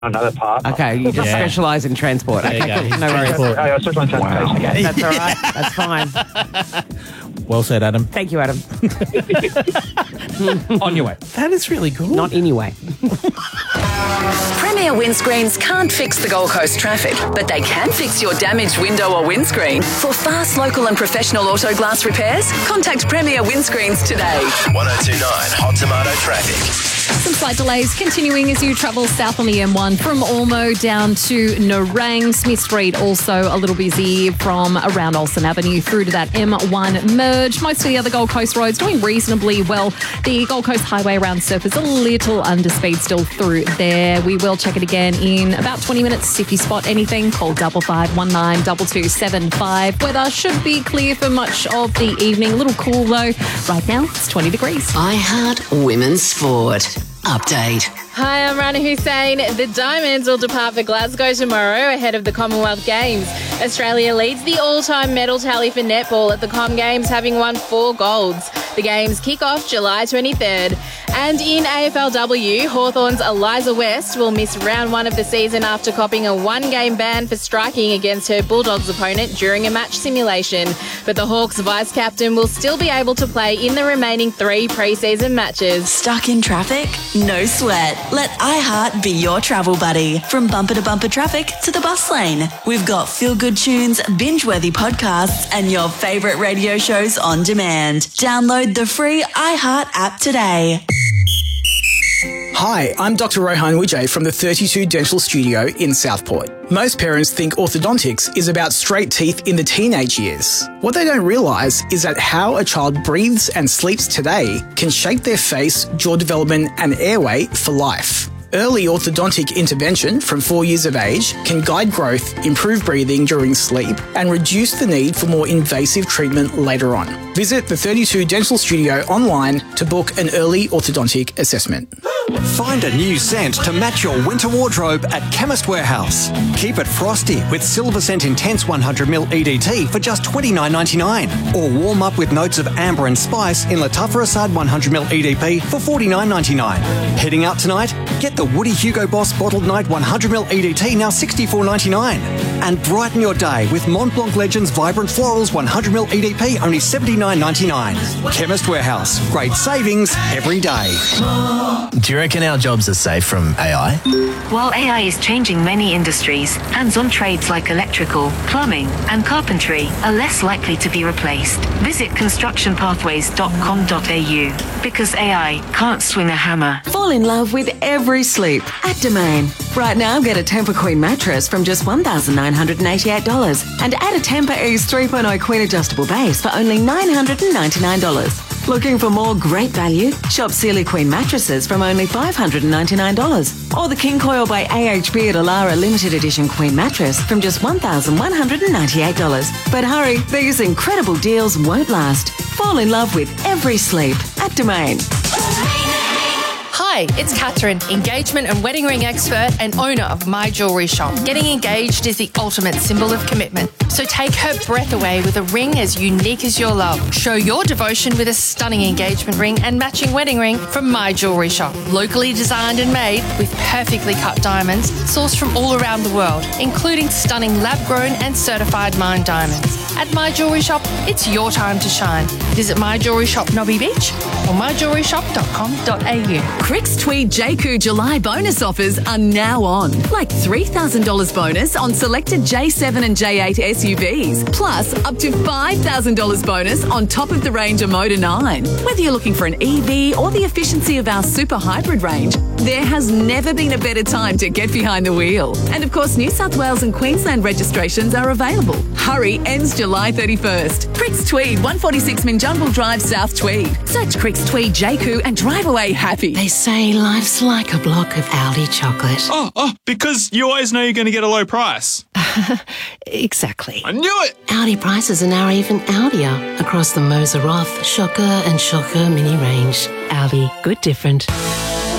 another part. Okay, you just specialise in transport. There you Okay, go. cool. No worries. I specialise in transportation. Okay, that's all right. That's fine. Well said, Adam. Thank you, Adam. On your way. That is really cool. Not anyway. Premier Windscreens can't fix the Gold Coast traffic, but they can fix your damaged window or windscreen. For fast, local and professional auto glass repairs, contact Premier Windscreens today. 1029 Hot Tomato Traffic. Some slight delays continuing as you travel south on the M1 from Ormo down to Nerang. Smith Street also a little busy from around Olsen Avenue through to that M1 merge. Most of the other Gold Coast roads doing reasonably well. The Gold Coast Highway around Surfers a little under speed still through there. We will check it again in about 20 minutes. If you spot anything, call 5519 2275. Weather should be clear for much of the evening. A little cool though. Right now it's 20 degrees. iHeart Women's Sport Update. Hi, I'm Rana Hussein. The Diamonds will depart for Glasgow tomorrow ahead of the Commonwealth Games. Australia leads the all-time medal tally for netball at the Com Games, having won 4 golds. The Games kick off July 23rd. And in AFLW, Hawthorn's Eliza West will miss round 1 of the season after copping a 1-game ban for striking against her Bulldogs opponent during a match simulation. But the Hawks vice-captain will still be able to play in the remaining 3 pre-season matches. Stuck in traffic? No sweat. Let iHeart be your travel buddy. From bumper to bumper traffic to the bus lane. We've got feel-good tunes, binge-worthy podcasts, and your favourite radio shows on demand. Download the free iHeart app today. Hi, I'm Dr. Rohan Vijay from the 32 Dental Studio in Southport. Most parents think orthodontics is about straight teeth in the teenage years. What they don't realise is that how a child breathes and sleeps today can shape their face, jaw development and airway for life. Early orthodontic intervention from 4 years of age can guide growth, improve breathing during sleep, and reduce the need for more invasive treatment later on. Visit the 32 Dental Studio online to book an early orthodontic assessment. Find a new scent to match your winter wardrobe at Chemist Warehouse. Keep it frosty with Silver Scent Intense 100ml EDT for just $29.99. Or warm up with notes of amber and spice in Latafra Assad 100ml EDP for $49.99. Heading out tonight? Get the Woody Hugo Boss Bottled Night 100ml EDT now $64.99. And brighten your day with Mont Blanc Legends Vibrant Florals 100ml EDP only $79.99. Chemist Warehouse. Great savings every day. Do you reckon our jobs are safe from AI? While AI is changing many industries, hands-on trades like electrical, plumbing and carpentry are less likely to be replaced. Visit constructionpathways.com.au because AI can't swing a hammer. Fall in love with every sleep at Domain. Right now, get a Tempur Queen mattress from just $1,988 and add a Tempur Ease 3.0 Queen adjustable base for only $999. Looking for more great value? Shop Sealy Queen mattresses from only $599. Or the King Coil by AHB at Alara Limited Edition Queen mattress from just $1,198. But hurry, these incredible deals won't last. Fall in love with every sleep at Domain. Hi, it's Catherine, engagement and wedding ring expert and owner of My Jewellery Shop. Getting engaged is the ultimate symbol of commitment. So take her breath away with a ring as unique as your love. Show your devotion with a stunning engagement ring and matching wedding ring from My Jewellery Shop. Locally designed and made with perfectly cut diamonds sourced from all around the world, including stunning lab-grown and certified mined diamonds. At My Jewellery Shop, it's your time to shine. Visit My Jewellery Shop Nobby Beach or myjewelleryshop.com.au. Cricks Tweed JCOO July bonus offers are now on. Like $3,000 bonus on selected J7 and J8 SUVs. Plus up to $5,000 bonus on top of the range of Motor 9. Whether you're looking for an EV or the efficiency of our super hybrid range, there has never been a better time to get behind the wheel. And of course, New South Wales and Queensland registrations are available. Hurry ends July 31st. Cricks Tweed, 146 Minjumble Drive, South Tweed. Search Cricks Tweed JCOO and drive away happy. They say life's like a block of Aldi chocolate. Oh, because you always know you're going to get a low price. Exactly. I knew it! Aldi prices are now even Aldier across the Moser Roth, Shocker and Shocker mini range. Aldi, good different.